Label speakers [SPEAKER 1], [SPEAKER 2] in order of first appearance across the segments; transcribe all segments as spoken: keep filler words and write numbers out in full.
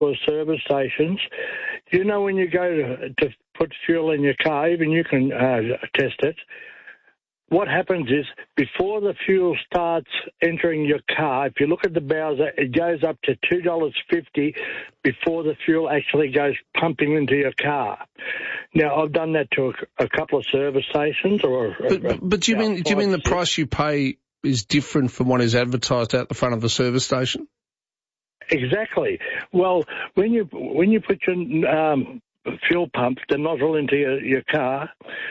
[SPEAKER 1] for service stations, you know when you go to, to put fuel in your car, even you can uh, test it, what happens is before the fuel starts entering your car, if you look at the Bowser, it goes up to two dollars fifty before the fuel actually goes pumping into your car. Now, I've done that to a, a couple of service stations. Or
[SPEAKER 2] But, but, but do you mean do you mean the price you pay is different from what is advertised out the front of the service station?
[SPEAKER 1] Exactly. Well, when you when you put your um, fuel pump, the nozzle into your, your car,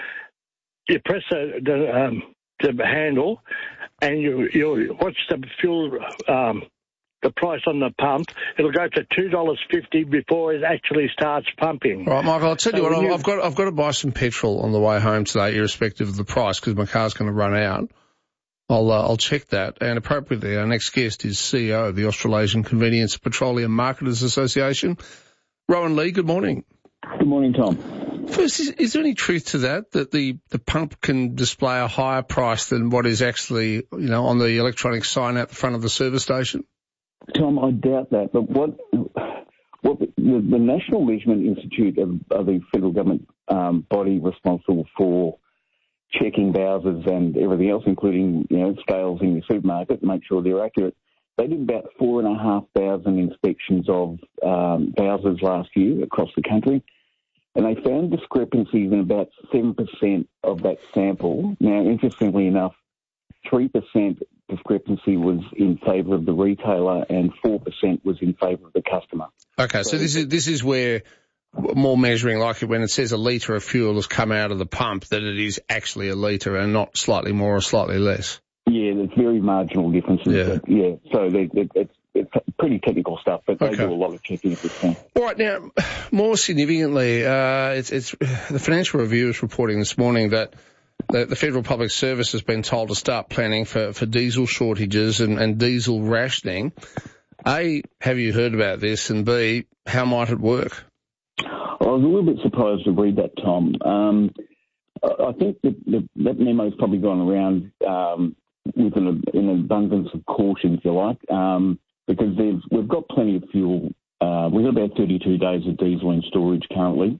[SPEAKER 1] you press the, the, um, the handle, and you you watch the fuel, um, the price on the pump. It'll go to two dollars fifty before it actually starts pumping.
[SPEAKER 2] All right, Michael. I'll tell
[SPEAKER 1] so
[SPEAKER 2] you what.
[SPEAKER 1] you,
[SPEAKER 2] I've got I've got to buy some petrol on the way home today, irrespective of the price, because my car's going to run out. I'll uh, I'll check that. And appropriately, our next guest is C E O of the Australasian Convenience Petroleum Marketers Association, Rowan Lee. Good morning.
[SPEAKER 3] Good morning, Tom.
[SPEAKER 2] First, is, is there any truth to that, that the, the pump can display a higher price than what is actually, you know, on the electronic sign out the front of the service station?
[SPEAKER 3] Tom, I doubt that. But what what the, the National Measurement Institute of, of the federal government um, body responsible for checking Bowsers and everything else, including, you know, scales in your supermarket to make sure they're accurate, they did about four and a half thousand inspections of um, Bowsers last year across the country. And they found discrepancies in about seven percent of that sample. Now, interestingly enough, three percent discrepancy was in favour of the retailer and four percent was in favour of the customer.
[SPEAKER 2] Okay, so this is this is where more measuring, like when it says a litre of fuel has come out of the pump, that it is actually a litre and not slightly more or slightly less.
[SPEAKER 3] Yeah, there's very marginal differences.
[SPEAKER 2] Yeah.
[SPEAKER 3] But yeah, so they, they, it's, it's pretty technical stuff, but they
[SPEAKER 2] okay.
[SPEAKER 3] do a lot of checking at this point.
[SPEAKER 2] All right, now, more significantly, uh, it's, it's the Financial Review is reporting this morning that the, the Federal Public Service has been told to start planning for, for diesel shortages and, and diesel rationing. A, have you heard about this? And B, how might it work?
[SPEAKER 3] I was a little bit surprised to read that, Tom. Um, I think that the, that memo's probably gone around um, with an, an abundance of caution, if you like, um, because we've got plenty of fuel. Uh, we've got about thirty-two days of diesel in storage currently,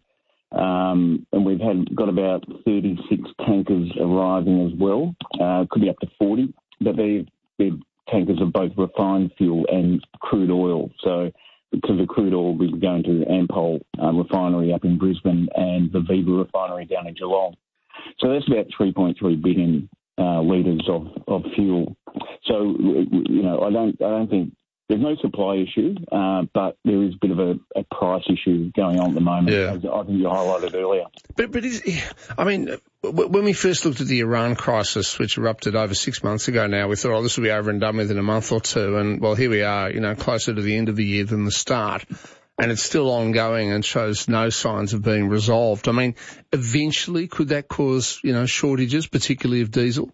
[SPEAKER 3] um, and we've had got about thirty-six tankers arriving as well. Uh, could be up to forty, but they're, they're tankers of both refined fuel and crude oil. So because the crude oil will be going to Ampol um, refinery up in Brisbane and the Viva refinery down in Geelong. So that's about three point three billion uh, litres of, of fuel. So, you know, I don't I don't think there's no supply issue, uh, but there is a bit of a, a price issue going on at the moment,
[SPEAKER 2] yeah.
[SPEAKER 3] as I think you highlighted earlier.
[SPEAKER 2] But, but is, I mean, when we first looked at the Iran crisis, which erupted over six months ago now, we thought, oh, this will be over and done with in a month or two. And, well, here we are, you know, closer to the end of the year than the start. And it's still ongoing and shows no signs of being resolved. I mean, eventually, could that cause, you know, shortages, particularly of diesel?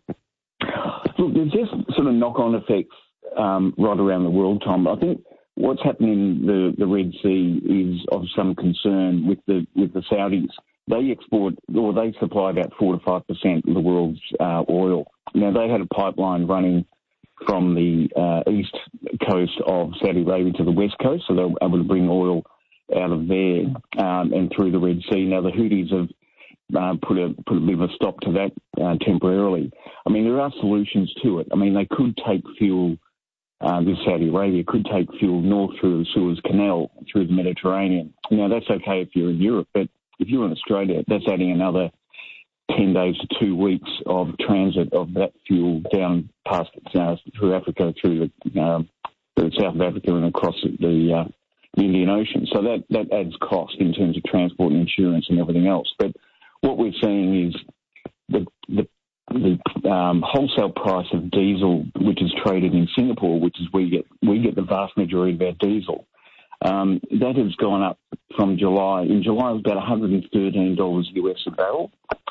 [SPEAKER 3] Look, there's just sort of knock-on effects um, right around the world, Tom. I think what's happening in the, the Red Sea is of some concern with the with the Saudis. They export, or they supply about four to five percent of the world's uh, oil. Now, they had a pipeline running from the uh, east coast of Saudi Arabia to the west coast, so they were able to bring oil out of there um, and through the Red Sea. Now, the Houthis have uh, put a put a bit of a stop to that uh, temporarily. I mean, there are solutions to it. I mean, they could take fuel, uh, this Saudi Arabia could take fuel north through the Suez Canal, through the Mediterranean. Now, that's okay if you're in Europe, but if you're in Australia, that's adding another ten days to two weeks of transit of that fuel down past uh, through Africa, through the um, through South Africa and across the, uh, the Indian Ocean. So that, that adds cost in terms of transport and insurance and everything else. But what we're seeing is the, the, the um, wholesale price of diesel, which is traded in Singapore, which is where we get, we get the vast majority of our diesel, um, that has gone up from July. In July, it was about one hundred thirteen dollars U S a barrel,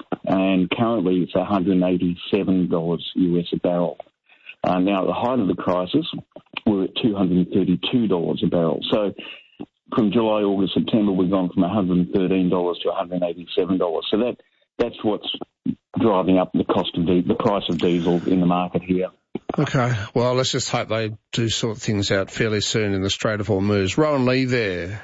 [SPEAKER 3] and currently it's one hundred eighty-seven dollars U S a barrel. Uh, now, at the height of the crisis, we're at two hundred thirty-two dollars a barrel. So from July, August, September, we've gone from one hundred thirteen dollars to one hundred eighty-seven dollars. So that that's what's driving up the cost of the, the price of diesel in the market here.
[SPEAKER 2] Okay, well, let's just hope they do sort things out fairly soon in the Strait of Hormuz. Rowan Lee there.